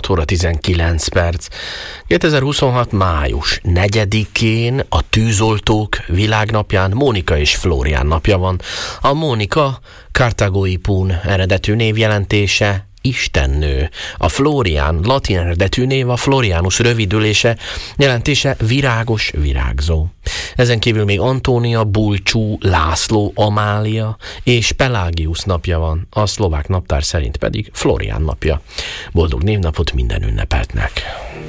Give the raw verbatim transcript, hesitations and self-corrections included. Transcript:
hat óra tizenkilenc perc. kétezer-huszonhat. május negyedikén, a tűzoltók világnapján Mónika és Flórián napja van. A Mónika kartágói pún eredetű névjelentése istennő. A Flórián latin eredetű név, a Florianus rövidülése, jelentése virágos, virágzó. Ezen kívül még Antónia, Bulcsú, László, Amália és Pelágius napja van, a szlovák naptár szerint pedig Flórián napja. Boldog névnapot minden ünnepeltnek!